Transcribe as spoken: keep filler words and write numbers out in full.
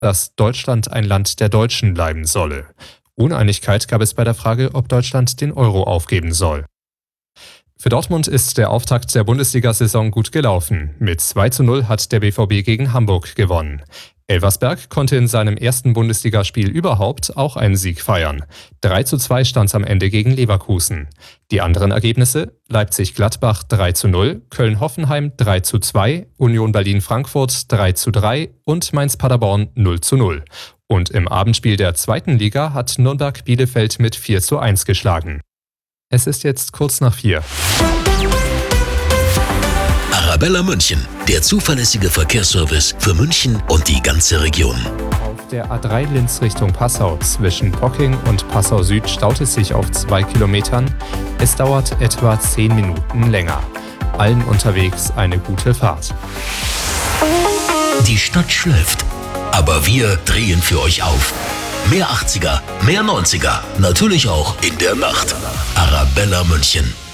dass Deutschland ein Land der Deutschen bleiben solle. Uneinigkeit gab es bei der Frage, ob Deutschland den Euro aufgeben soll. Für Dortmund ist der Auftakt der Bundesliga-Saison gut gelaufen. Mit zwei zu null hat der B V B gegen Hamburg gewonnen. Elversberg konnte in seinem ersten Bundesligaspiel überhaupt auch einen Sieg feiern. drei zu zwei stand es am Ende gegen Leverkusen. Die anderen Ergebnisse: Leipzig-Gladbach drei zu null, Köln-Hoffenheim drei zu zwei, Union Berlin-Frankfurt drei zu drei und Mainz-Paderborn null zu null. Und im Abendspiel der zweiten Liga hat Nürnberg Bielefeld mit vier zu eins geschlagen. Es ist jetzt kurz nach vier. Arabella München, der zuverlässige Verkehrsservice für München und die ganze Region. Auf der A drei Linz Richtung Passau zwischen Pocking und Passau Süd staut es sich auf zwei Kilometern. Es dauert etwa zehn Minuten länger. Allen unterwegs eine gute Fahrt. Die Stadt schläft, aber wir drehen für euch auf. Mehr achtziger, mehr neunziger, natürlich auch in der Nacht. Arabella München.